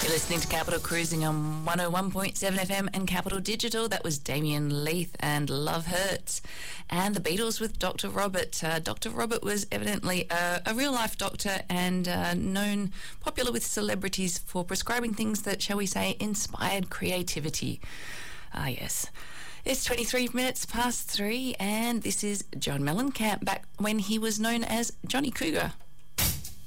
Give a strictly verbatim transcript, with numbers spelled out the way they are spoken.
You're listening to Capital Cruising on one oh one point seven F M and Capital Digital. That was Damien Leith and Love Hurts. And the Beatles with Doctor Robert. Uh, Doctor Robert was evidently a, a real-life doctor and uh, known, popular with celebrities for prescribing things that, shall we say, inspired creativity. Ah, yes. It's twenty-three minutes past three, and this is John Mellencamp back when he was known as Johnny Cougar.